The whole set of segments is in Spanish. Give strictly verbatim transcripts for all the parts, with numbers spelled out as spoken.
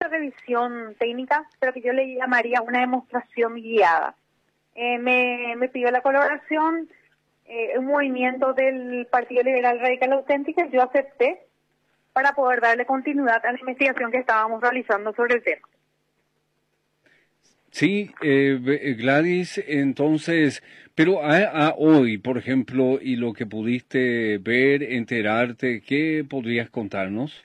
revisión técnica, pero que yo le llamaría una demostración guiada. Eh, me, me pidió la colaboración, eh, un movimiento del Partido Liberal Radical Auténtica, yo acepté para poder darle continuidad a la investigación que estábamos realizando sobre el tema. Sí, eh, Gladys, entonces, pero a, a hoy, por ejemplo, y lo que pudiste ver, enterarte, ¿qué podrías contarnos?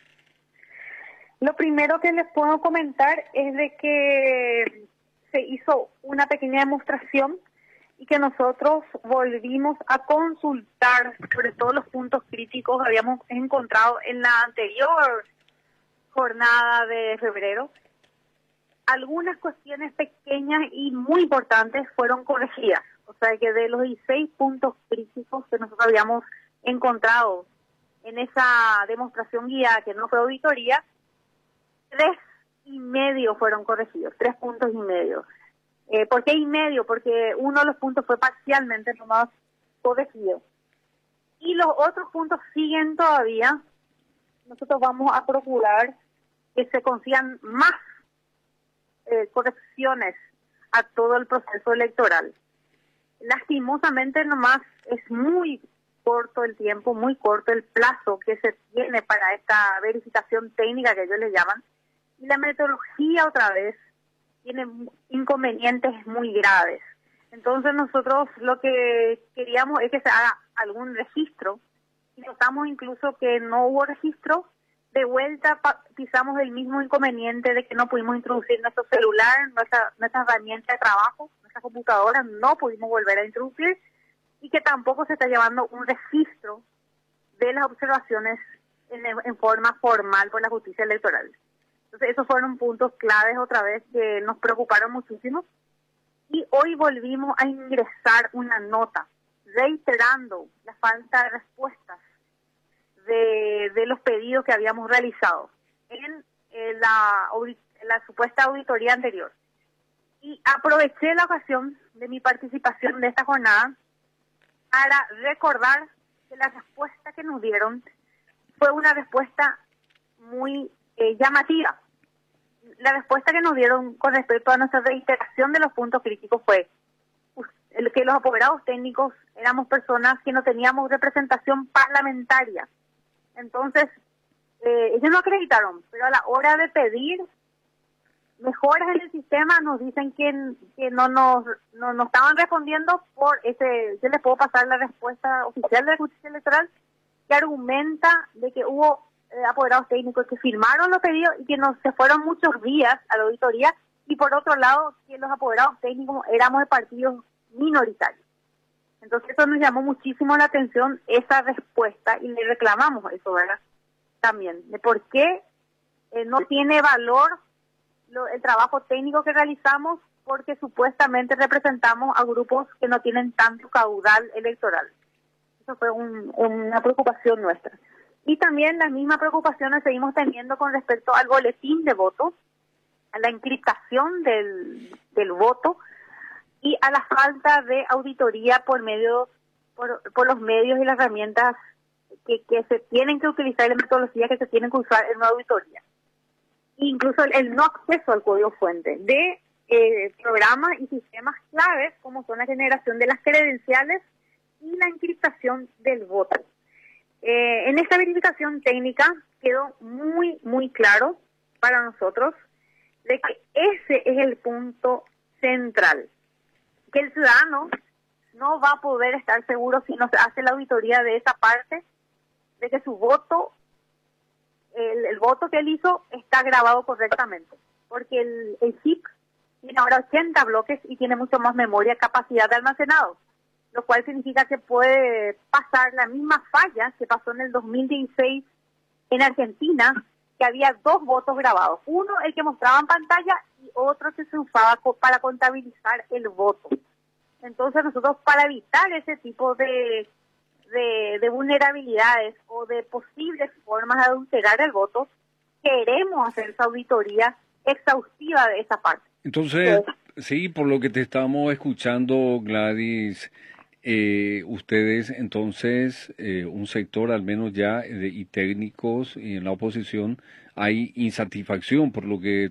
Lo primero que les puedo comentar es de que se hizo una pequeña demostración y que nosotros volvimos a consultar sobre todos los puntos críticos que habíamos encontrado en la anterior jornada de febrero. Algunas cuestiones pequeñas y muy importantes fueron corregidas. O sea que de los dieciséis puntos críticos que nosotros habíamos encontrado en esa demostración guiada, que no fue auditoría, tres y medio fueron corregidos, tres puntos y medio. Eh, ¿Por qué y medio? Porque uno de los puntos fue parcialmente nomás corregido. Y los otros puntos siguen todavía. Nosotros vamos a procurar que se consigan más eh, correcciones a todo el proceso electoral. Lastimosamente nomás es muy corto el tiempo, muy corto el plazo que se tiene para esta verificación técnica que ellos le llaman. Y la metodología otra vez tiene inconvenientes muy graves. Entonces nosotros lo que queríamos es que se haga algún registro y notamos incluso que no hubo registro. De vuelta pisamos el mismo inconveniente de que no pudimos introducir nuestro celular, nuestra, nuestra herramienta de trabajo, nuestra computadora, no pudimos volver a introducir y que tampoco se está llevando un registro de las observaciones en, en forma formal por la justicia electoral. Entonces esos fueron puntos claves otra vez que nos preocuparon muchísimo y hoy volvimos a ingresar una nota reiterando la falta de respuestas de, de los pedidos que habíamos realizado en, en la, la supuesta auditoría anterior. Y aproveché la ocasión de mi participación de esta jornada para recordar que la respuesta que nos dieron fue una respuesta muy eh, llamativa. La respuesta que nos dieron con respecto a nuestra reiteración de los puntos críticos fue que los apoderados técnicos éramos personas que no teníamos representación parlamentaria. Entonces, eh, ellos no acreditaron, pero a la hora de pedir mejoras en el sistema nos dicen que, que no nos no, nos estaban respondiendo por ese. Yo les puedo pasar la respuesta oficial de la justicia electoral que argumenta de que hubo eh, apoderados técnicos que firmaron los pedidos y que nos se fueron muchos días a la auditoría, y por otro lado que los apoderados técnicos éramos de partidos minoritarios. Entonces eso nos llamó muchísimo la atención, esa respuesta, y le reclamamos eso, ¿verdad? También, de por qué eh, no tiene valor lo, el trabajo técnico que realizamos, porque supuestamente representamos a grupos que no tienen tanto caudal electoral. Eso fue un, una preocupación nuestra. Y también las mismas preocupaciones seguimos teniendo con respecto al boletín de voto, a la encriptación del, del voto y a la falta de auditoría por medio por, por los medios y las herramientas que, que se tienen que utilizar, la metodología que se tienen que usar en una auditoría. Incluso el, el no acceso al código fuente de eh, programas y sistemas claves como son la generación de las credenciales y la encriptación del voto. Eh, en esta verificación técnica quedó muy, muy claro para nosotros de que ese es el punto central, que el ciudadano no va a poder estar seguro si no se hace la auditoría de esa parte, de que su voto, el, el voto que él hizo está grabado correctamente, porque el, el chip tiene ahora ochenta bloques y tiene mucho más memoria, capacidad de almacenado, lo cual significa que puede pasar la misma falla que pasó en el dos mil dieciséis en Argentina, que había dos votos grabados, uno el que mostraba en pantalla y otro que se usaba para contabilizar el voto. Entonces nosotros, para evitar ese tipo de, de, de vulnerabilidades o de posibles formas de adulterar el voto, queremos hacer esa auditoría exhaustiva de esa parte. Entonces, sí, por lo que te estamos escuchando, Gladys, eh, ustedes entonces, eh, un sector al menos ya de, y técnicos y en la oposición, hay insatisfacción por lo que